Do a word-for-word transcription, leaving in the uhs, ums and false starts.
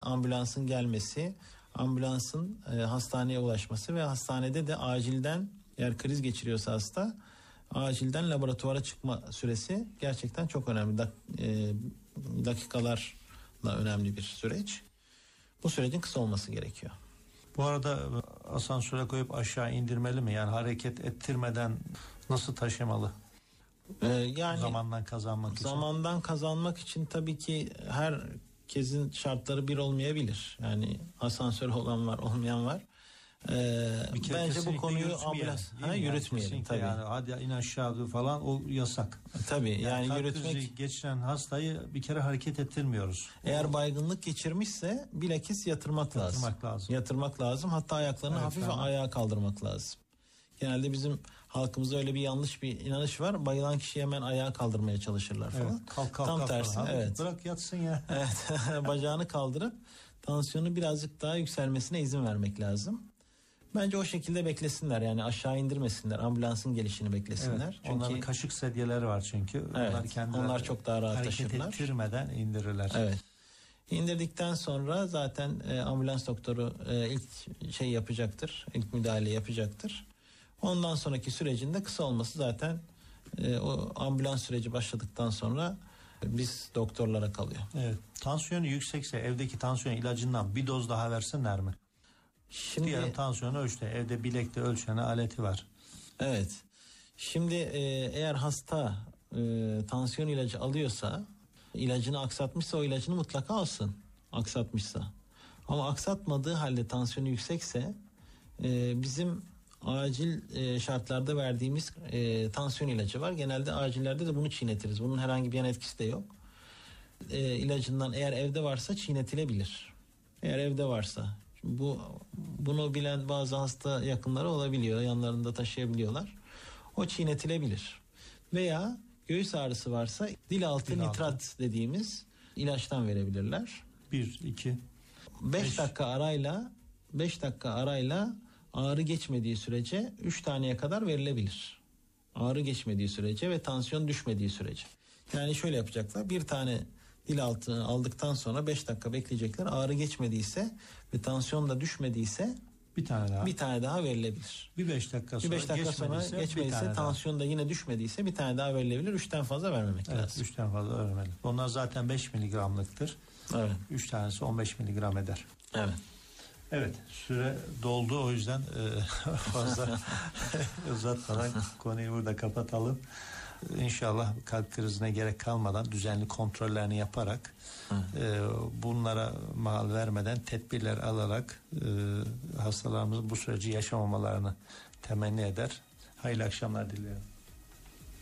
ambulansın gelmesi, ambulansın e, hastaneye ulaşması ve hastanede de acilden, eğer kriz geçiriyorsa hasta, acilden laboratuvara çıkma süresi gerçekten çok önemli. Dak, e, dakikalarla önemli bir süreç. Bu sürecin kısa olması gerekiyor. Bu arada asansöre koyup aşağı indirmeli mi? Yani hareket ettirmeden nasıl taşımalı? Ee, yani zamandan kazanmak için. Zamandan kazanmak için tabii ki herkesin şartları bir olmayabilir. Yani asansör olan var, olmayan var. Ee, bence bu konuyu ambulans ha, yani, yürütmeyelim tabii. Yani hadi in aşağı falan, o yasak. Tabii yani, yani yürütmek, geçiren hastayı bir kere hareket ettirmiyoruz. Eğer o, baygınlık geçirmişse bilakis yatırmak, yatırmak lazım. lazım. Yatırmak lazım. Hatta ayaklarını evet, hafif tamam. ayağa kaldırmak lazım. Genelde bizim halkımızda öyle bir yanlış bir inanış var. Bayılan kişiyi hemen ayağa kaldırmaya çalışırlar falan. Evet, kalk, kalk, Tam kalk, tersi. Abi, evet. Bırak yatsın ya. Evet. Bacağını kaldırıp tansiyonu birazcık daha yükselmesine izin vermek lazım. Bence o şekilde beklesinler, yani aşağı indirmesinler, ambulansın gelişini beklesinler. Evet, çünkü onların kaşık sedyeleri var çünkü. Evet, onlar, kendileri onlar çok daha rahat taşırlar. Hareket ettirmeden indirirler. Evet. İndirdikten sonra zaten e, ambulans doktoru e, ilk şey yapacaktır, ilk müdahale yapacaktır. Ondan sonraki sürecinde kısa olması zaten e, o ambulans süreci başladıktan sonra biz doktorlara kalıyor. Evet. Tansiyonu yüksekse evdeki tansiyon ilacından bir doz daha versinler mi? Şimdi diyelim tansiyonu ölçtü. Evde bilekte ölçen aleti var. Evet. Şimdi e, eğer hasta e, tansiyon ilacı alıyorsa, ilacını aksatmışsa o ilacını mutlaka alsın. Aksatmışsa. Ama aksatmadığı halde tansiyonu yüksekse e, bizim acil e, şartlarda verdiğimiz e, tansiyon ilacı var. Genelde acillerde de bunu çiğnetiriz. Bunun herhangi bir yan etkisi de yok. E, ilacından eğer evde varsa çiğnetilebilir. Eğer evde varsa. Bu bunu bilen bazı hasta yakınları olabiliyor. Yanlarında taşıyabiliyorlar. O çiğnetilebilir. Veya göğüs ağrısı varsa dil altı dil nitrat altı. dediğimiz ilaçtan verebilirler. bir, iki, beş dakika arayla beş dakika arayla ağrı geçmediği sürece üç taneye kadar verilebilir. Ağrı geçmediği sürece ve tansiyon düşmediği sürece. Yani şöyle yapacaklar. Bir tane dil altını aldıktan sonra beş dakika bekleyecekler. Ağrı geçmediyse ve tansiyon da düşmediyse bir tane daha. Bir tane daha verilebilir. Bir beş dakika sonra, bir beş dakika sonra geçmediyse, tansiyon da yine düşmediyse bir tane daha verilebilir. Üçten fazla vermemek evet, lazım. Üçten fazla vermeli. Onlar zaten beş miligramlıktır. Evet. Üç tanesi on beş miligram eder. Evet. Evet, süre doldu, o yüzden e, fazla uzatmadan konuyu burada kapatalım. İnşallah kalp krizine gerek kalmadan düzenli kontrollerini yaparak e, bunlara mahal vermeden tedbirler alarak e, hastalarımızın bu süreci yaşamamalarını temenni eder. Hayırlı akşamlar diliyorum.